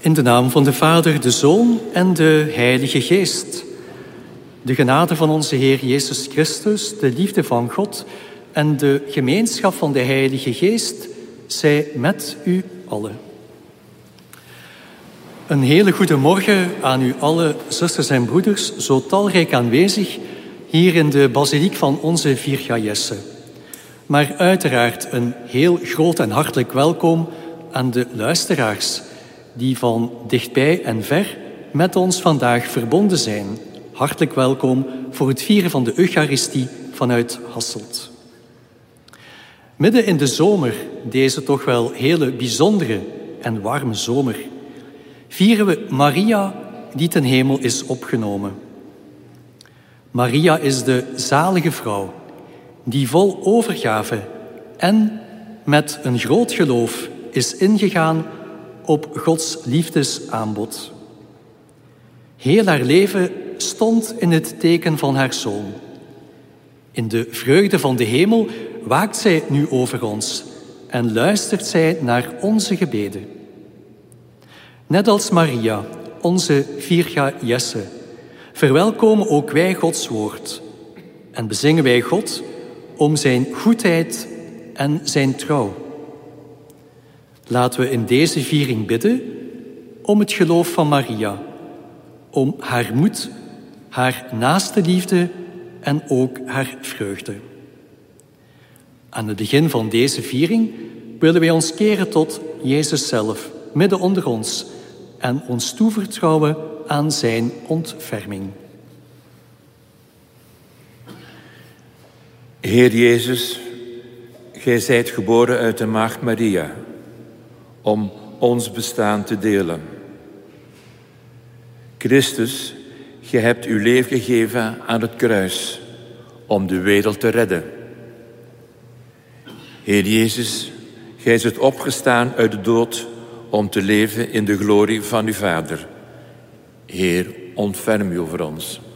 In de naam van de Vader, de Zoon en de Heilige Geest. De genade van onze Heer Jezus Christus, de liefde van God en de gemeenschap van de Heilige Geest zij met u allen. Een hele goede morgen aan u alle, zusters en broeders, zo talrijk aanwezig hier in de basiliek van onze Virga Jesse. Maar uiteraard een heel groot en hartelijk welkom aan de luisteraars die van dichtbij en ver met ons vandaag verbonden zijn. Hartelijk welkom voor het vieren van de Eucharistie vanuit Hasselt. Midden in de zomer, deze toch wel hele bijzondere en warme zomer, vieren we Maria die ten hemel is opgenomen. Maria is de zalige vrouw die vol overgave en met een groot geloof is ingegaan op Gods liefdesaanbod. Heel haar leven stond in het teken van haar Zoon. In de vreugde van de hemel waakt zij nu over ons en luistert zij naar onze gebeden. Net als Maria, onze Virga Jesse, verwelkomen ook wij Gods woord en bezingen wij God om zijn goedheid en zijn trouw. Laten we in deze viering bidden om het geloof van Maria, om haar moed, haar naaste liefde en ook haar vreugde. Aan het begin van deze viering willen wij ons keren tot Jezus zelf, midden onder ons, en ons toevertrouwen aan zijn ontferming. Heer Jezus, gij zijt geboren uit de maagd Maria, om ons bestaan te delen. Christus, gij hebt uw leven gegeven aan het kruis, om de wereld te redden. Heer Jezus, gij zijt opgestaan uit de dood, om te leven in de glorie van uw Vader. Heer, ontferm u over ons.